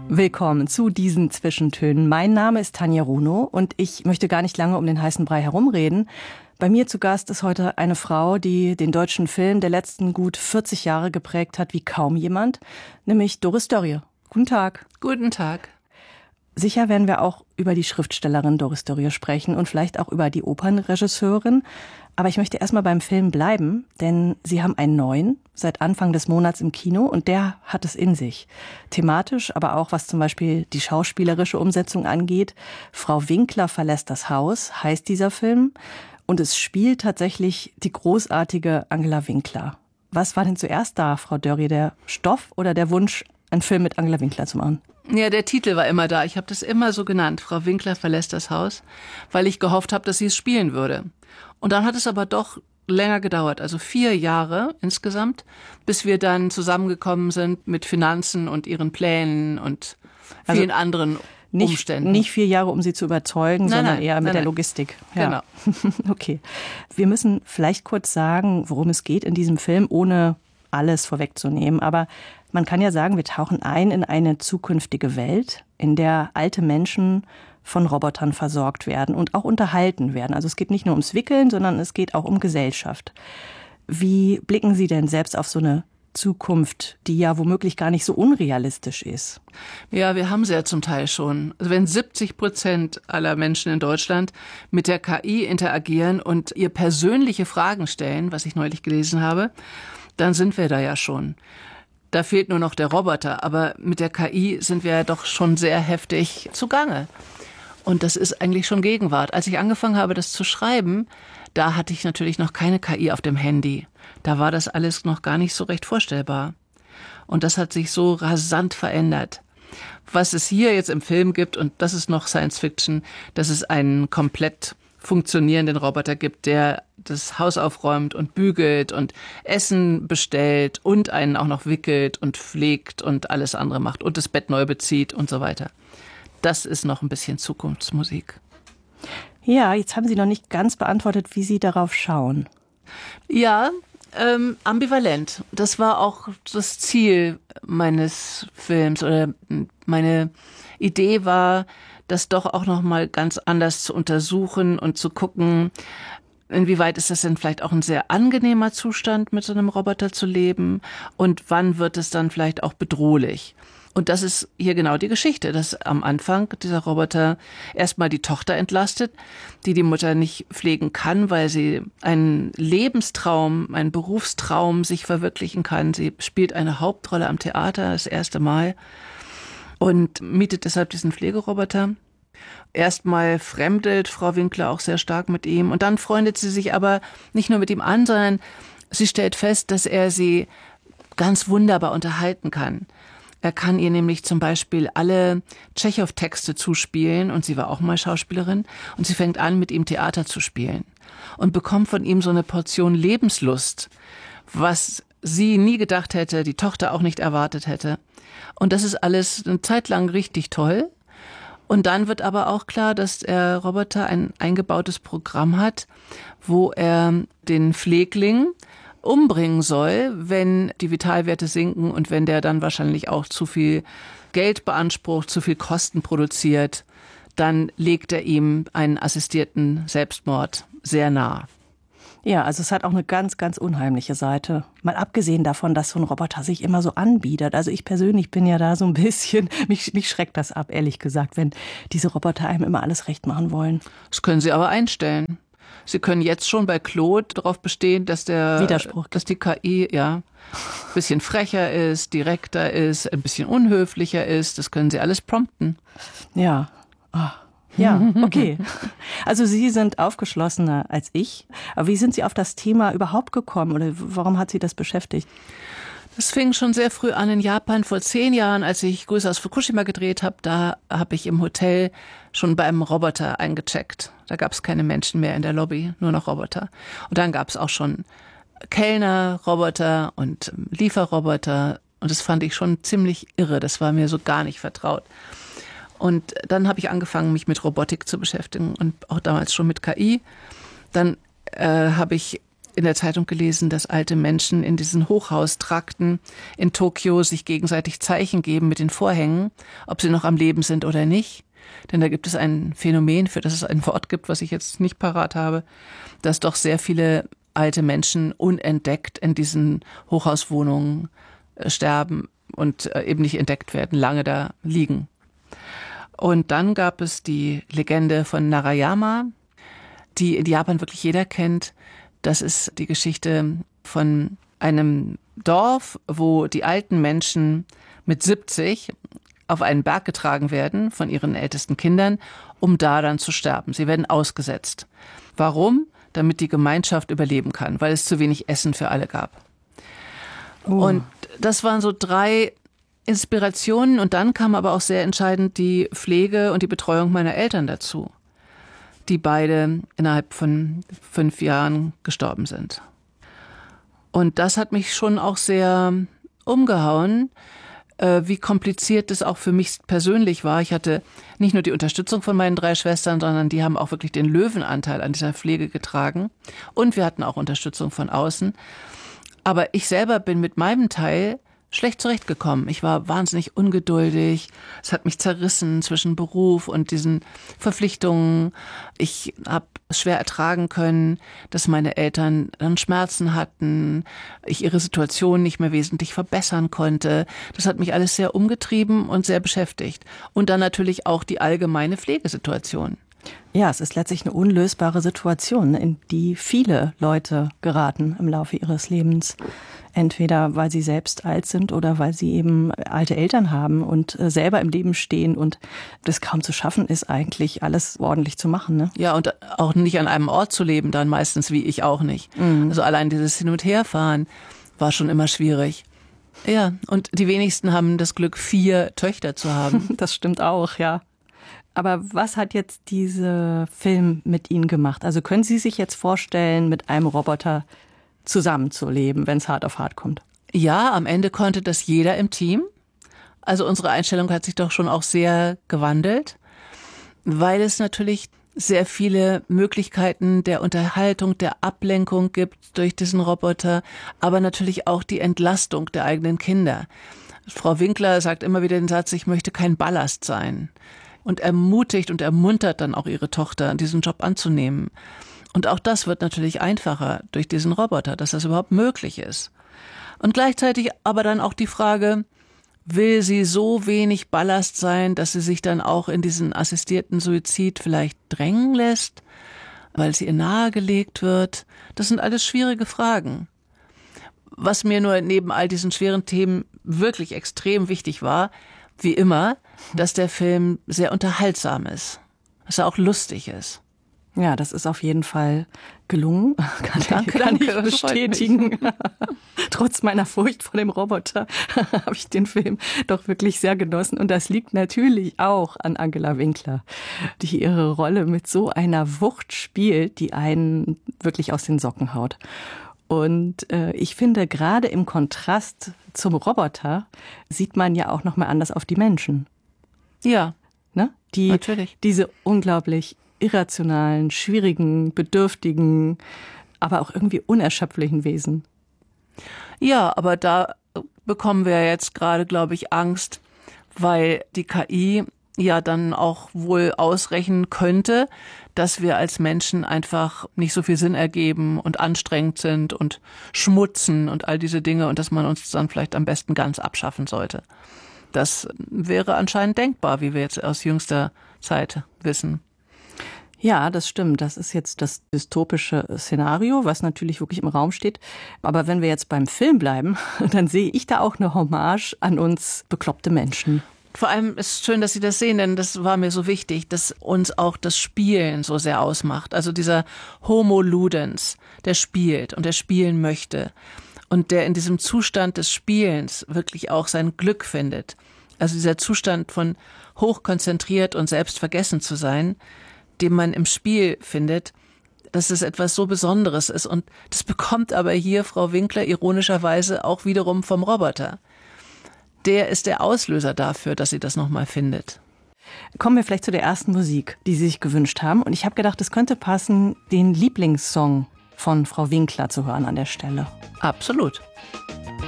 Willkommen zu diesen Zwischentönen. Mein Name ist Tanja Runo und ich möchte gar nicht lange um den heißen Brei herumreden. Bei mir zu Gast ist heute eine Frau, die den deutschen Film der letzten gut 40 Jahre geprägt hat wie kaum jemand, nämlich Doris Dörrie. Guten Tag. Guten Tag. Sicher werden wir auch über die Schriftstellerin Doris Dörrie sprechen und vielleicht auch über die Opernregisseurin. Aber ich möchte erstmal beim Film bleiben, denn Sie haben einen neuen, seit Anfang des Monats im Kino und der hat es in sich. Thematisch, aber auch was zum Beispiel die schauspielerische Umsetzung angeht. Frau Winkler verlässt das Haus, heißt dieser Film. Und es spielt tatsächlich die großartige Angela Winkler. Was war denn zuerst da, Frau Dörrie, der Stoff oder der Wunsch, einen Film mit Angela Winkler zu machen? Ja, der Titel war immer da. Ich habe das immer so genannt. Frau Winkler verlässt das Haus, weil ich gehofft habe, dass sie es spielen würde. Und dann hat es aber doch länger gedauert, also 4 Jahre insgesamt, bis wir dann zusammengekommen sind mit Finanzen und ihren Plänen und vielen anderen Umständen. Nicht 4 Jahre, um sie zu überzeugen, sondern eher mit der Logistik. Ja. Genau. Okay. Wir müssen vielleicht kurz sagen, worum es geht in diesem Film, ohne alles vorwegzunehmen. Aber man kann ja sagen, wir tauchen ein in eine zukünftige Welt, in der alte Menschen von Robotern versorgt werden und auch unterhalten werden. Also es geht nicht nur ums Wickeln, sondern es geht auch um Gesellschaft. Wie blicken Sie denn selbst auf so eine Zukunft, die ja womöglich gar nicht so unrealistisch ist? Ja, wir haben sie ja zum Teil schon. Also wenn 70% aller Menschen in Deutschland mit der KI interagieren und ihr persönliche Fragen stellen, was ich neulich gelesen habe, dann sind wir da ja schon. Da fehlt nur noch der Roboter, aber mit der KI sind wir ja doch schon sehr heftig zugange. Und das ist eigentlich schon Gegenwart. Als ich angefangen habe, das zu schreiben, da hatte ich natürlich noch keine KI auf dem Handy. Da war das alles noch gar nicht so recht vorstellbar. Und das hat sich so rasant verändert. Was es hier jetzt im Film gibt, und das ist noch Science Fiction, dass es einen komplett funktionierenden Roboter gibt, der das Haus aufräumt und bügelt und Essen bestellt und einen auch noch wickelt und pflegt und alles andere macht und das Bett neu bezieht und so weiter. Das ist noch ein bisschen Zukunftsmusik. Ja, jetzt haben Sie noch nicht ganz beantwortet, wie Sie darauf schauen. Ja, ambivalent. Das war auch das Ziel meines Films oder meine Idee war, das doch auch noch mal ganz anders zu untersuchen und zu gucken, inwieweit ist das denn vielleicht auch ein sehr angenehmer Zustand, mit so einem Roboter zu leben und wann wird es dann vielleicht auch bedrohlich. Und das ist hier genau die Geschichte, dass am Anfang dieser Roboter erstmal die Tochter entlastet, die Mutter nicht pflegen kann, weil sie einen Lebenstraum, einen Berufstraum sich verwirklichen kann. Sie spielt eine Hauptrolle am Theater das erste Mal und mietet deshalb diesen Pflegeroboter. Erstmal fremdelt Frau Winkler auch sehr stark mit ihm und dann freundet sie sich aber nicht nur mit ihm an, sondern sie stellt fest, dass er sie ganz wunderbar unterhalten kann. Er kann ihr nämlich zum Beispiel alle Tschechow-Texte zuspielen und sie war auch mal Schauspielerin und sie fängt an, mit ihm Theater zu spielen und bekommt von ihm so eine Portion Lebenslust, was sie nie gedacht hätte, die Tochter auch nicht erwartet hätte. Und das ist alles eine Zeit lang richtig toll. Und dann wird aber auch klar, dass der Roboter ein eingebautes Programm hat, wo er den Pflegling umbringen soll, wenn die Vitalwerte sinken und wenn der dann wahrscheinlich auch zu viel Geld beansprucht, zu viel Kosten produziert, dann legt er ihm einen assistierten Selbstmord sehr nah. Ja, also es hat auch eine ganz, ganz unheimliche Seite. Mal abgesehen davon, dass so ein Roboter sich immer so anbietet. Also ich persönlich bin ja da so ein bisschen, mich schreckt das ab, ehrlich gesagt, wenn diese Roboter einem immer alles recht machen wollen. Das können Sie aber einstellen. Sie können jetzt schon bei Claude darauf bestehen, dass die KI ein bisschen frecher ist, direkter ist, ein bisschen unhöflicher ist. Das können Sie alles prompten. Ja. Oh. Ja, okay. Also Sie sind aufgeschlossener als ich. Aber wie sind Sie auf das Thema überhaupt gekommen oder warum hat Sie das beschäftigt? Das fing schon sehr früh an in Japan, vor 10 Jahren, als ich Grüße aus Fukushima gedreht habe. Da habe ich im Hotel schon bei einem Roboter eingecheckt. Da gab es keine Menschen mehr in der Lobby, nur noch Roboter. Und dann gab es auch schon Kellnerroboter und Lieferroboter. Und das fand ich schon ziemlich irre. Das war mir so gar nicht vertraut. Und dann habe ich angefangen, mich mit Robotik zu beschäftigen und auch damals schon mit KI. Dann habe ich in der Zeitung gelesen, dass alte Menschen in diesen Hochhaustrakten in Tokio sich gegenseitig Zeichen geben mit den Vorhängen, ob sie noch am Leben sind oder nicht. Denn da gibt es ein Phänomen, für das es ein Wort gibt, was ich jetzt nicht parat habe, dass doch sehr viele alte Menschen unentdeckt in diesen Hochhauswohnungen sterben und eben nicht entdeckt werden, lange da liegen. Und dann gab es die Legende von Narayama, die in Japan wirklich jeder kennt. Das ist die Geschichte von einem Dorf, wo die alten Menschen mit 70 auf einen Berg getragen werden von ihren ältesten Kindern, um da dann zu sterben. Sie werden ausgesetzt. Warum? Damit die Gemeinschaft überleben kann, weil es zu wenig Essen für alle gab. Und das waren so 3 Inspirationen. Und dann kam aber auch sehr entscheidend die Pflege und die Betreuung meiner Eltern dazu, die beide innerhalb von 5 Jahren gestorben sind. Und das hat mich schon auch sehr umgehauen, wie kompliziert es auch für mich persönlich war. Ich hatte nicht nur die Unterstützung von meinen 3 Schwestern, sondern die haben auch wirklich den Löwenanteil an dieser Pflege getragen. Und wir hatten auch Unterstützung von außen. Aber ich selber bin mit meinem Teil schlecht zurechtgekommen. Ich war wahnsinnig ungeduldig. Es hat mich zerrissen zwischen Beruf und diesen Verpflichtungen. Ich habe es schwer ertragen können, dass meine Eltern dann Schmerzen hatten, ich ihre Situation nicht mehr wesentlich verbessern konnte. Das hat mich alles sehr umgetrieben und sehr beschäftigt. Und dann natürlich auch die allgemeine Pflegesituation. Ja, es ist letztlich eine unlösbare Situation, in die viele Leute geraten im Laufe ihres Lebens. Entweder weil sie selbst alt sind oder weil sie eben alte Eltern haben und selber im Leben stehen und das kaum zu schaffen ist, eigentlich alles ordentlich zu machen. Ne? Ja, und auch nicht an einem Ort zu leben, dann meistens wie ich auch nicht. Also allein dieses Hin- und Herfahren war schon immer schwierig. Ja, und die wenigsten haben das Glück, 4 Töchter zu haben. Das stimmt auch, ja. Aber was hat jetzt dieser Film mit Ihnen gemacht? Also können Sie sich jetzt vorstellen, mit einem Roboter zusammenzuleben, wenn es hart auf hart kommt? Ja, am Ende konnte das jeder im Team. Also unsere Einstellung hat sich doch schon auch sehr gewandelt, weil es natürlich sehr viele Möglichkeiten der Unterhaltung, der Ablenkung gibt durch diesen Roboter, aber natürlich auch die Entlastung der eigenen Kinder. Frau Winkler sagt immer wieder den Satz, ich möchte kein Ballast sein. Und ermutigt und ermuntert dann auch ihre Tochter, diesen Job anzunehmen. Und auch das wird natürlich einfacher durch diesen Roboter, dass das überhaupt möglich ist. Und gleichzeitig aber dann auch die Frage, will sie so wenig Ballast sein, dass sie sich dann auch in diesen assistierten Suizid vielleicht drängen lässt, weil sie ihr nahegelegt wird? Das sind alles schwierige Fragen. Was mir nur neben all diesen schweren Themen wirklich extrem wichtig war, wie immer, dass der Film sehr unterhaltsam ist, dass er auch lustig ist. Ja, das ist auf jeden Fall gelungen. Kann Danke, ich bestätigen. Trotz meiner Furcht vor dem Roboter habe ich den Film doch wirklich sehr genossen. Und das liegt natürlich auch an Angela Winkler, die ihre Rolle mit so einer Wucht spielt, die einen wirklich aus den Socken haut. Und ich finde, gerade im Kontrast zum Roboter sieht man ja auch noch mal anders auf die Menschen. Ja, ne? Natürlich. Diese unglaublich irrationalen, schwierigen, bedürftigen, aber auch irgendwie unerschöpflichen Wesen. Ja, aber da bekommen wir jetzt gerade, glaube ich, Angst, weil die KI ja dann auch wohl ausrechnen könnte, dass wir als Menschen einfach nicht so viel Sinn ergeben und anstrengend sind und schmutzen und all diese Dinge und dass man uns dann vielleicht am besten ganz abschaffen sollte. Das wäre anscheinend denkbar, wie wir jetzt aus jüngster Zeit wissen. Ja, das stimmt. Das ist jetzt das dystopische Szenario, was natürlich wirklich im Raum steht. Aber wenn wir jetzt beim Film bleiben, dann sehe ich da auch eine Hommage an uns bekloppte Menschen. Vor allem ist es schön, dass Sie das sehen, denn das war mir so wichtig, dass uns auch das Spielen so sehr ausmacht. Also dieser Homo Ludens, der spielt und der spielen möchte und der in diesem Zustand des Spielens wirklich auch sein Glück findet. Also dieser Zustand von hochkonzentriert und selbstvergessen zu sein, den man im Spiel findet, dass es etwas so Besonderes ist. Und das bekommt aber hier Frau Winkler ironischerweise auch wiederum vom Roboter. Der ist der Auslöser dafür, dass sie das nochmal findet. Kommen wir vielleicht zu der ersten Musik, die Sie sich gewünscht haben. Und ich habe gedacht, es könnte passen, den Lieblingssong von Frau Winkler zu hören an der Stelle. Absolut.